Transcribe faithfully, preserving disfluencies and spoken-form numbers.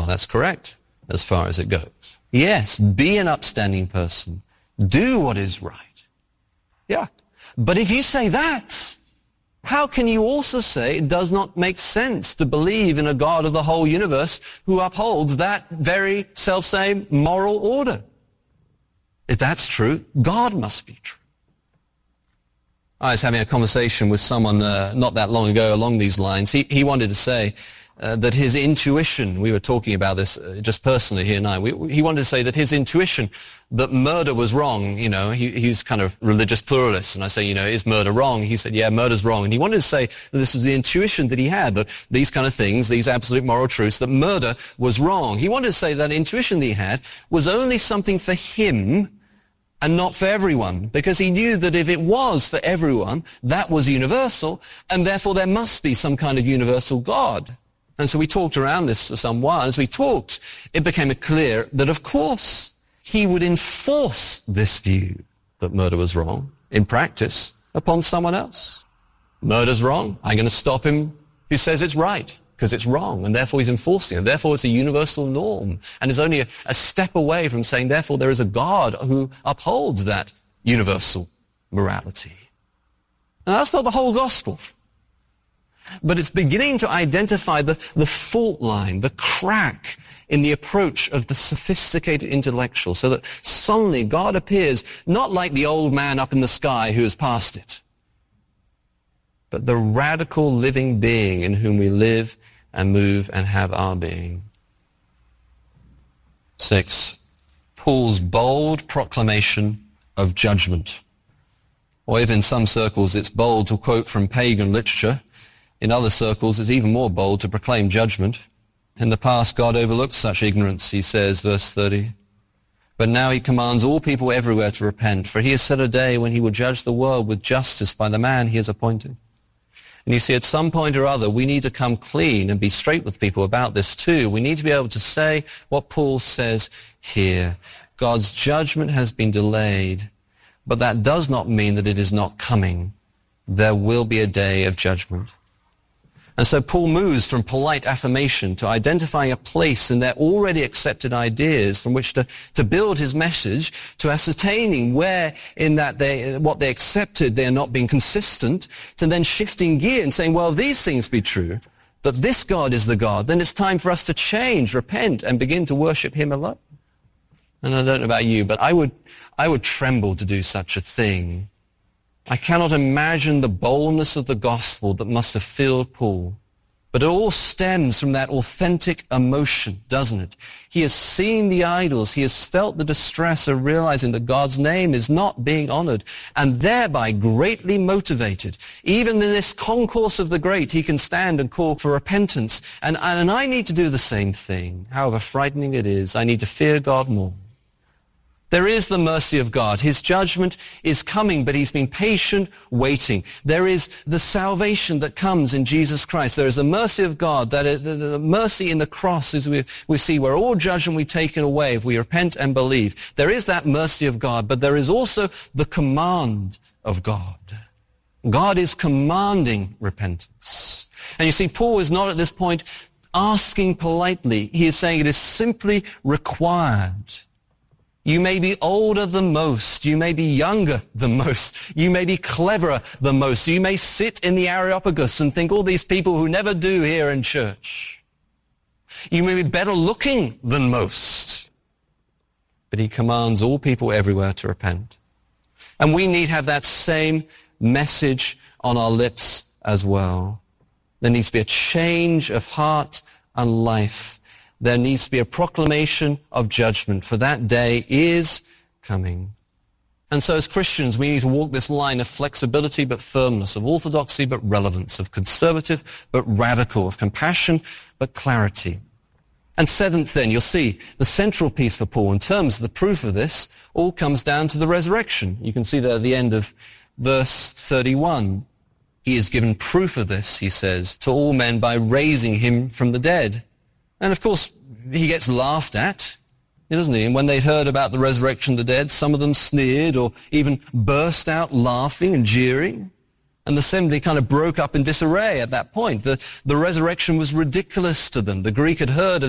that's correct as far as it goes. Yes, be an upstanding person. Do what is right. Yeah. But if you say that, how can you also say it does not make sense to believe in a God of the whole universe who upholds that very self-same moral order? If that's true, God must be true. I was having a conversation with someone uh, not that long ago along these lines. He, he wanted to say uh, that his intuition, we were talking about this uh, just personally here and I, we, he wanted to say that his intuition that murder was wrong, you know, he, he's kind of religious pluralist, and I say, you know, is murder wrong? He said, yeah, murder's wrong. And he wanted to say that this was the intuition that he had, that these kind of things, these absolute moral truths, that murder was wrong. He wanted to say that intuition that he had was only something for him and not for everyone, because he knew that if it was for everyone, that was universal, and therefore there must be some kind of universal God. And so we talked around this for some while. As we talked, it became clear that, of course, he would enforce this view that murder was wrong in practice upon someone else. Murder's wrong. I'm going to stop him who says it's right, because it's wrong, and therefore he's enforcing it. Therefore it's a universal norm, and is only a, a step away from saying, therefore there is a God who upholds that universal morality. And that's not the whole gospel. But it's beginning to identify the, the fault line, the crack in the approach of the sophisticated intellectual, so that suddenly God appears not like the old man up in the sky who has passed it, but the radical living being in whom we live and move and have our being. Six, Paul's bold proclamation of judgment. Or if in some circles it's bold to quote from pagan literature, in other circles it's even more bold to proclaim judgment. In the past, God overlooked such ignorance, he says, verse thirty. But now he commands all people everywhere to repent, for he has set a day when he will judge the world with justice by the man he has appointed. And you see, at some point or other, we need to come clean and be straight with people about this too. We need to be able to say what Paul says here. God's judgment has been delayed, but that does not mean that it is not coming. There will be a day of judgment. And so Paul moves from polite affirmation to identifying a place in their already accepted ideas from which to, to build his message, to ascertaining where in that they, what they accepted they are not being consistent, to then shifting gear and saying, well, if these things be true, that this God is the God, then it's time for us to change, repent, and begin to worship him alone. And I don't know about you, but I would, I would tremble to do such a thing. I cannot imagine the boldness of the gospel that must have filled Paul. But it all stems from that authentic emotion, doesn't it? He has seen the idols. He has felt the distress of realizing that God's name is not being honored, and thereby greatly motivated. Even in this concourse of the great, he can stand and call for repentance. And, and I need to do the same thing. However frightening it is, I need to fear God more. There is the mercy of God. His judgment is coming, but he's been patient, waiting. There is the salvation that comes in Jesus Christ. There is the mercy of God, that the, the mercy in the cross, as we, we see, where all judgment we taken away if we repent and believe. There is that mercy of God, but there is also the command of God. God is commanding repentance. And you see, Paul is not at this point asking politely. He is saying it is simply required. You may be older than most. You may be younger than most. You may be cleverer than most. You may sit in the Areopagus and think all these people who never do here in church. You may be better looking than most. But he commands all people everywhere to repent. And we need to have that same message on our lips as well. There needs to be a change of heart and life. There needs to be a proclamation of judgment, for that day is coming. And so as Christians, we need to walk this line of flexibility but firmness, of orthodoxy but relevance, of conservative but radical, of compassion but clarity. And seventh then, you'll see, the central piece for Paul in terms of the proof of this all comes down to the resurrection. You can see there at the end of verse thirty-one. He has given proof of this, he says, to all men by raising him from the dead. And of course, he gets laughed at, doesn't he? And when they heard about the resurrection of the dead, some of them sneered or even burst out laughing and jeering. And the assembly kind of broke up in disarray at that point. The, the resurrection was ridiculous to them. The Greek had heard of